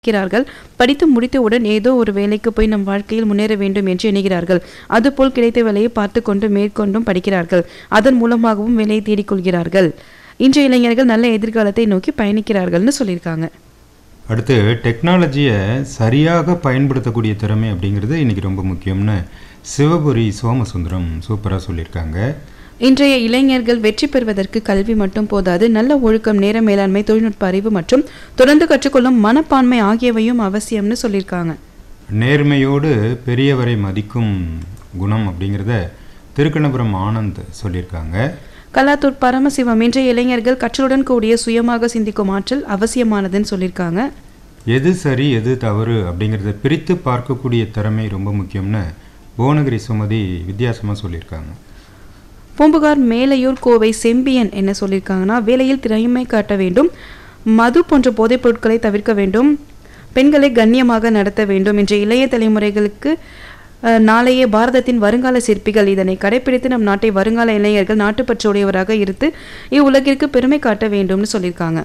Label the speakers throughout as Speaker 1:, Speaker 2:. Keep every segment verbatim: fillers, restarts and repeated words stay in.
Speaker 1: இருக்கிறார்கள். படித்து முடித்தவுடன் ஏதோ ஒரு வேலைக்கு போய் நம் வாழ்க்கையில் முன்னேற வேண்டும் என்று எண்ணுகிறார்கள். அதுபோல் கிடைத்த வேலையை பார்த்து கொண்டு மேற்கொண்டும் படிக்கிறார்கள். அதன் மூலமாகவும் வேலையை தேடிக்கொள்கிறார்கள். இன்றைய இளைஞர்கள் நல்ல எதிர்காலத்தை நோக்கி பயணிக்கிறார்கள்னு சொல்லியிருக்காங்க.
Speaker 2: அடுத்து டெக்னாலஜியை சரியாக பயன்படுத்தக்கூடிய திறமை அப்படிங்கிறது இன்றைக்கி ரொம்ப முக்கியம்னு சிவபுரி சோமசுந்தரம் சூப்பராக சொல்லியிருக்காங்க.
Speaker 1: இன்றைய இளைஞர்கள் வெற்றி பெறுவதற்கு கல்வி மட்டும் போதாது, நல்ல ஒழுக்கம், நேர மேலாண்மை, தொழில்நுட்ப அறிவு மற்றும் தொடர்ந்து கற்றுக்கொள்ளும் மனப்பான்மை ஆகியவையும் அவசியம்னு சொல்லியிருக்காங்க.
Speaker 2: நேர்மையோடு பெரியவரை மதிக்கும் குணம் அப்படிங்கிறத திருக்கணபுரம் ஆனந்த் சொல்லியிருக்காங்க.
Speaker 1: கலாத்தூர் பரமசிவம் இன்றைய இளைஞர்கள் கற்றலுடன் கூடிய சுயமாக சிந்திக்கும் ஆற்றல் அவசியமானதுன்னு சொல்லியிருக்காங்க.
Speaker 2: எது சரி எது தவறு அப்படிங்கிறத பிரித்து பார்க்கக்கூடிய திறமை ரொம்ப முக்கியம்னு புவனகிரி சுமதி வித்தியாசமாக சொல்லியிருக்காங்க.
Speaker 1: பூம்புகார் மேலையூர் கோவை செம்பியன் என்ன சொல்லியிருக்காங்கன்னா, வேலையில் திறமை காட்ட வேண்டும், மது போன்ற போதைப் பொருட்களை தவிர்க்க வேண்டும், பெண்களை கண்ணியமாக நடத்த வேண்டும். இன்றைய இளைய தலைமுறைகளுக்கு நாளைய பாரதத்தின் வருங்கால சிற்பிகள். இதனை கடைபிடித்து நம் நாட்டை வருங்கால இளைஞர்கள் நாட்டுப்பற்றுடையவராக இருந்து இவ்வுலகிற்கு பெருமை காட்ட வேண்டும்னு சொல்லியிருக்காங்க.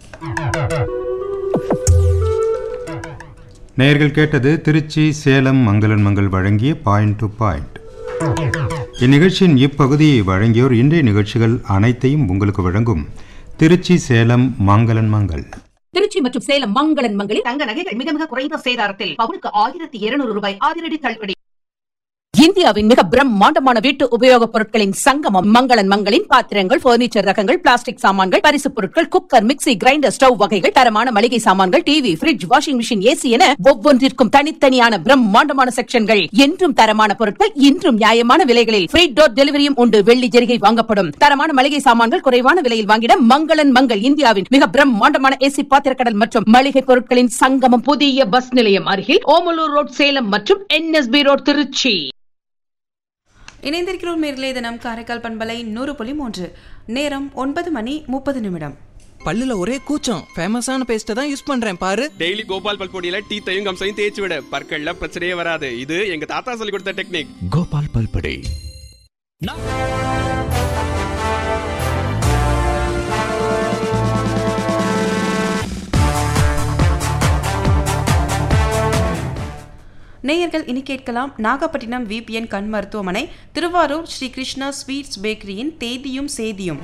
Speaker 2: நேயர்கள் கேட்டது திருச்சி சேலம் மங்களன் மங்கள் வழங்கிய பாயிண்ட் டு பாயிண்ட். இந்நிகழ்ச்சியின் இப்பகுதியை வழங்கியோர் இன்றைய நிகழ்ச்சிகள் அனைத்தையும் உங்களுக்கு வழங்கும் திருச்சி சேலம் மங்களன் மங்கள்.
Speaker 3: திருச்சி மற்றும் சேலம் மங்களன் மங்களில்
Speaker 4: தங்க நகைகள் மிக மிக குறைந்த சேதாரத்தில் பவுனுக்கு ஆயிரத்தி இருநூறு ரூபாய் அதிரடி தள்ளுபடி.
Speaker 3: இந்தியாவின் மிக பிரம்மாண்டமான வீட்டு உபயோகப் பொருட்களின் சங்கமம் மங்களன் மங்களின் பாத்திரங்கள், பர்னிச்சர் ரகங்கள், பிளாஸ்டிக் சாமான்கள், பரிசுப் பொருட்கள், குக்கர், மிக்ஸி, கிரைண்டர், ஸ்டவ் வகைகள், தரமான மளிகை சாமான்கள், TV, fridge, washing machine, AC என ஒவ்வொன்றிற்கும் தனித்தனியான பிரம்மாண்டமான செக்ஷன்கள். என்றும் தரமான பொருட்கள், இன்றும் நியாயமான விலைகளில் ஃப்ரீ டோர் டெலிவரியும் உண்டு. வெள்ளி ஜெரிகை வாங்கப்படும். தரமான மளிகை சாமான்கள் குறைவான விலையில் வாங்கிட மங்களன் மங்கள். இந்தியாவின் மிக பிரம்மாண்டமான ஏசி பாத்திரக்கடல் மற்றும் மளிகை பொருட்களின் சங்கமம். புதிய பஸ் நிலையம் அருகில் ஓமலூர் ரோட் சேலம் மற்றும் என்எஸ்பி ரோட் திருச்சி.
Speaker 1: இணைந்திருக்கிறோம் நேர்களே, இது நம் காரைக்கால் பண்பலை நூறு புள்ளி மூன்று. நேரம் ஒன்பது மணி முப்பது நிமிடம்.
Speaker 5: பல்லுல ஒரே கூச்சம், ஃபேமஸான பேஸ்ட்டை தான் யூஸ் பண்றேன் பாரு.
Speaker 6: டெய்லி கோபால் பல்பொடியில டீத்தையும் கம்சையும் தேய்ச்சி விட பற்கள்ல பிரச்சனையே வராது. இது எங்க தாத்தா சொல்லி கொடுத்த டெக்னிக்.
Speaker 7: கோபால் பல்பொடி.
Speaker 1: நேயர்கள் இனி கேட்கலாம். நாகப்பட்டினம் விபிஎன் கண் மருத்துவமனை, திருவாரூர் ஸ்ரீ கிருஷ்ணா ஸ்வீட்ஸ் பேக்கரியின் தேதியும் சேதியும்.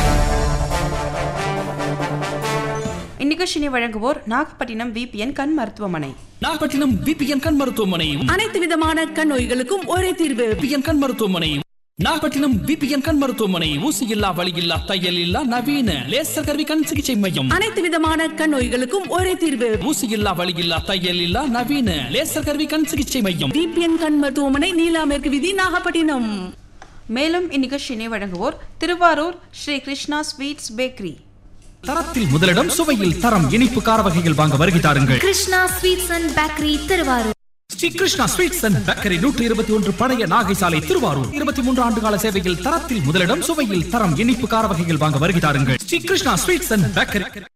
Speaker 1: இந்நிகழ்ச்சியை வழங்குவோர் நாகப்பட்டினம் விபிஎன் கண் மருத்துவமனை.
Speaker 8: நாகப்பட்டினம் விபிஎன் கண் மருத்துவமனையும்
Speaker 3: அனைத்து விதமான கண் நோய்களுக்கும் ஒரே தீர்வு.
Speaker 8: விபிஎன் கண் மருத்துவமனையும் நாகப்பட்டினம் விபிஎன் கண் மருத்துவமனை. ஊசி இல்லா, வலி இல்லா, தையல் இல்லா, நவீன லேசர் கருவி கண் சிகிச்சை மையம்.
Speaker 3: அனைத்து விதமான கண் நோய்களுக்கும் ஒரே தீர்வு.
Speaker 8: ஊசி இல்லா, வலி இல்லா, தையல் இல்லா, நவீன லேசர் கருவி கண் சிகிச்சை மையம்.
Speaker 3: விபிஎன் கண் மருத்துவமனை, நீலாமேற்கு வீதி, நாகப்பட்டினம்.
Speaker 1: மேலும் இந்நிகழ்ச்சியை வழங்குவோர் திருவாரூர் ஸ்ரீ கிருஷ்ணா ஸ்வீட்ஸ் பேக்கரி.
Speaker 8: தரத்தில் முதலிடம், சுவையில் தரம். இனிப்பு கார வகைகள் வாங்க வருகை தாருங்கள்.
Speaker 9: Krishna sweets and bakery, Thiruvarur.
Speaker 8: Sri Krishna sweets and bakery, நூற்றி இருபத்தி ஒன்று பழைய நாகை சாலை, திருவாரூர். இருபத்தி மூன்று ஆண்டு கால சேவையில் தரத்தில் முதலிடம், சுவையில் தரம். இனிப்பு கார வகைகள் வாங்க வருகை தாருங்கள். Sri Krishna sweets and bakery.